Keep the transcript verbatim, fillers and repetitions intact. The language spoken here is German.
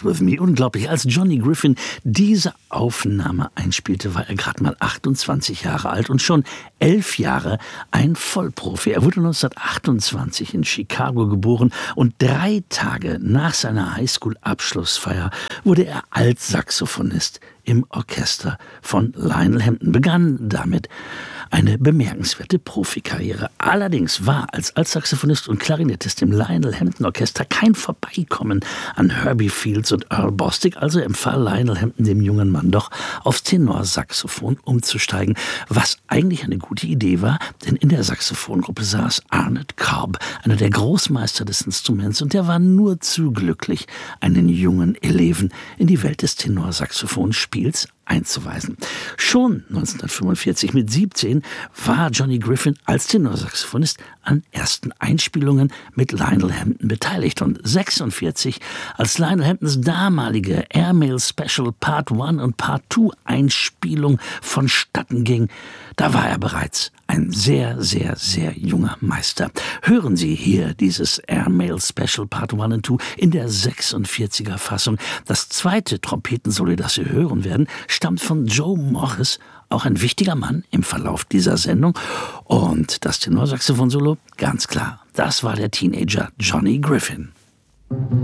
Ride With Me. Unglaublich. Als Johnny Griffin diese Aufnahme einspielte, war er gerade mal achtundzwanzig Jahre alt und schon elf Jahre ein Vollprofi. Er wurde neunzehnhundertachtundzwanzig in Chicago geboren und drei Tage nach seiner Highschool-Abschlussfeier wurde er Altsaxophonist im Orchester von Lionel Hampton, begann damit eine bemerkenswerte Profikarriere. Allerdings war als Altsaxophonist und Klarinettist im Lionel Hampton Orchester kein Vorbeikommen an Herbie Fields und Earl Bostic, also empfahl Lionel Hampton dem jungen Mann doch, aufs Tenorsaxophon umzusteigen, was eigentlich eine gute Idee war, denn in der Saxophongruppe saß Arnett Cobb, einer der Großmeister des Instruments, und der war nur zu glücklich, einen jungen Eleven in die Welt des Tenorsaxophonspiels einzuweisen. Schon neunzehnhundertfünfundvierzig mit siebzehn war Johnny Griffin als Tenorsaxophonist an ersten Einspielungen mit Lionel Hampton beteiligt und sechsundvierzig, als Lionel Hamptons damalige Airmail Special Part eins und Part zwei Einspielung vonstatten ging, da war er bereits ein sehr, sehr, sehr junger Meister. Hören Sie hier dieses Airmail Special Part eins und zwei in der sechsundvierziger Fassung. Das zweite Trompetensolo, das Sie hören werden, stammt von Joe Morris, auch ein wichtiger Mann im Verlauf dieser Sendung. Und das Tenorsaxophon-Solo, ganz klar, das war der Teenager Johnny Griffin.